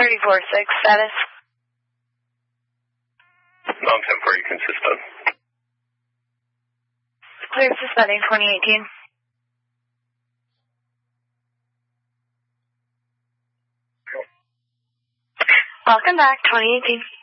34.6 status. Non-temporary consistent. Clear suspending 2018. Welcome back, 2018.